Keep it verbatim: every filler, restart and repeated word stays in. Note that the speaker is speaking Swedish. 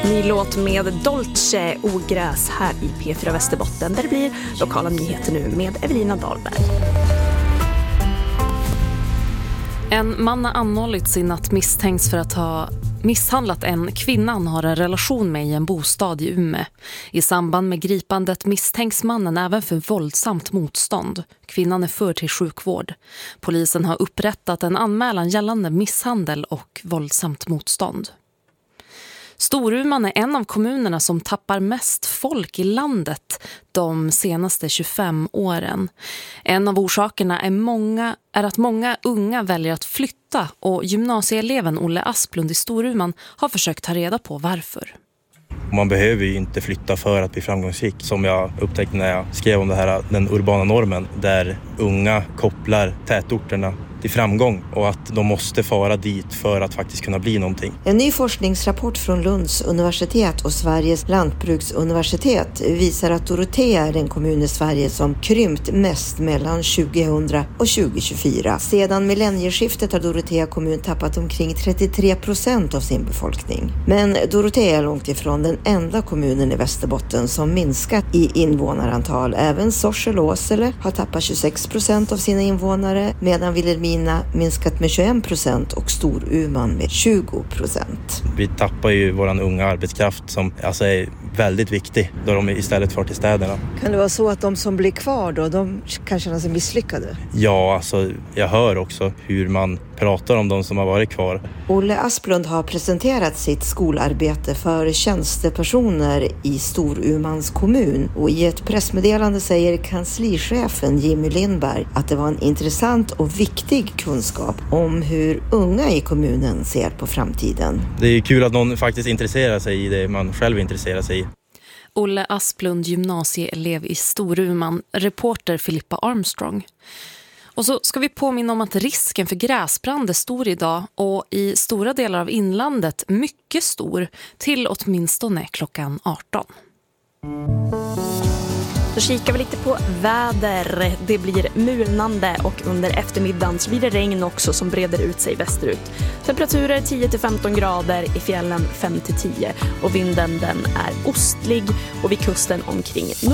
Ny låt med Dolce Ogräs här i P fyra Västerbotten, där det blir lokala nyheter nu med Evelina Dahlberg. En man har anhållits i natt misstänks för att ha misshandlat en kvinna han har en relation med i en bostad i Umeå. I samband med gripandet misstänks mannen även för våldsamt motstånd. Kvinnan är för till sjukvård. Polisen har upprättat en anmälan gällande misshandel och våldsamt motstånd. Storuman är en av kommunerna som tappar mest folk i landet de senaste tjugofem åren. En av orsakerna är, många, är att många unga väljer att flytta, och gymnasieeleven Olle Asplund i Storuman har försökt ta reda på varför. Man behöver ju inte flytta för att bli framgångsrik, som jag upptäckte när jag skrev om det här, den urbana normen, där unga kopplar tätorterna till framgång och att de måste fara dit för att faktiskt kunna bli någonting. En ny forskningsrapport från Lunds universitet och Sveriges lantbruksuniversitet visar att Dorotea är den kommun i Sverige som krympt mest mellan tjugohundra och tjugohundratjugofyra. Sedan millennieskiftet har Dorotea kommun tappat omkring trettiotre procent av sin befolkning. Men Dorotea är långt ifrån den enda kommunen i Västerbotten som minskat i invånarantal. Även Sorsele och Åsele har tappat tjugosex procent av sina invånare, medan Vilhelmina minskat med tjugoen procent och Storuman med tjugo procent. Vi tappar ju våran unga arbetskraft som alltså är väldigt viktig då de istället far till städerna. Kan det vara så att de som blir kvar då, de kan känna sig misslyckade? Ja, alltså jag hör också hur man pratar om de som har varit kvar. Olle Asplund har presenterat sitt skolarbete för tjänstepersoner i Storumans kommun, och i ett pressmeddelande säger kanslichefen Jimmy Lindberg att det var en intressant och viktig kunskap om hur unga i kommunen ser på framtiden. Det är kul att någon faktiskt intresserar sig i det man själv intresserar sig i. Olle Asplund, gymnasieelev i Storuman, reporter Filippa Armstrong. Och så ska vi påminna om att risken för gräsbrand är stor idag, och i stora delar av inlandet mycket stor, till åtminstone klockan arton. Så kikar vi lite på väder. Det blir mulnande och under eftermiddagen så blir det regn också som breder ut sig västerut. Temperaturer tio till femton grader, i fjällen fem till tio, och vinden den är ostlig och vid kusten omkring